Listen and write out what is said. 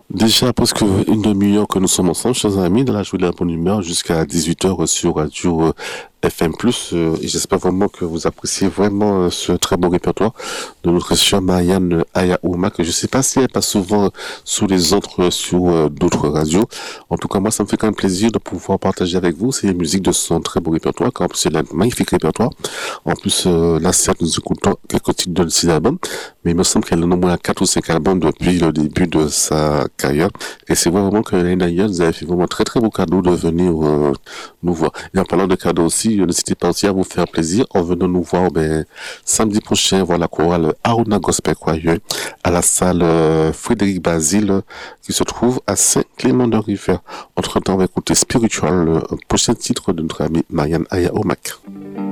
Déjà presque une demi-heure que nous sommes ensemble, chers amis, dans la journée de la bonne humeur jusqu'à 18h sur Radio FM+. Et j'espère vraiment que vous appréciez vraiment ce très beau répertoire de notre chère Marianne Ayaouma, que je ne sais pas si elle passe souvent sous les autres, sur d'autres radios. En tout cas, moi, ça me fait quand même plaisir de pouvoir partager avec vous ces musiques de son très beau répertoire, car en plus, c'est un magnifique répertoire. En plus, là, certes, nous écoutons quelques titres de ces albums, mais il me semble qu'elle en a au moins 4 ou 5 albums depuis le début de sa carrière. Et c'est vraiment que l'année dernière, vous avez fait vraiment très très beau cadeau de venir nous voir. Et en parlant de cadeaux aussi, n'hésitez pas aussi à vous faire plaisir en venant nous voir samedi prochain, voir la chorale Aruna Gospel Choir à la salle Frédéric Basile qui se trouve à Saint-Clément-de-Rivière. Entre-temps, on va écouter Spiritual, le prochain titre de notre amie Marianne Aya Omak.